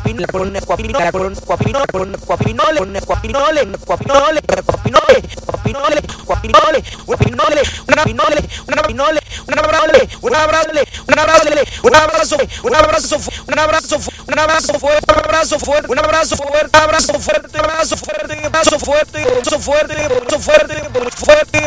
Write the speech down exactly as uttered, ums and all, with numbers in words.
con Ecuapinole, con Ecuapinole, con Ecuapinole, con Ecuapinole, Ecuapinole, Ecuapinole, Ecuapinole, Ecuapinole, Ecuapinole, una pinole, una pinole, una abrazo, una abrazo, un abrazo, un abrazo, un abrazo, un abrazo, un abrazo fuerte, un abrazo fuerte, un abrazo fuerte, abrazo fuerte, abrazo fuerte, abrazo fuerte, abrazo fuerte, abrazo fuerte, abrazo fuerte,